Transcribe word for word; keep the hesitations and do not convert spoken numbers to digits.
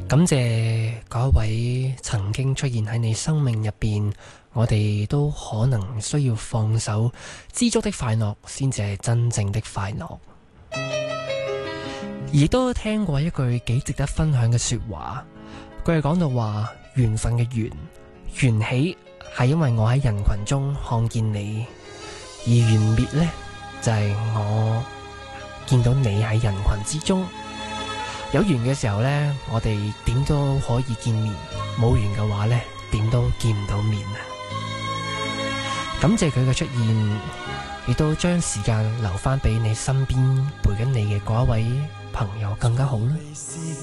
感謝嗰一位曾經出現喺你生命入邊，我哋都可能需要放手，知足的快樂先至係真正的快樂。而都聽過一句幾值得分享嘅說話，佢係講到話緣分嘅緣緣起係因為我喺人群中看見你，而緣滅呢，就係我見到你喺人群之中。有緣嘅時候呢，我哋點都可以見面；冇緣嘅話呢，點都見唔到面啊！感謝佢嘅出現，亦都將時間留翻俾你身邊陪緊你嘅嗰一位朋友更加好啦。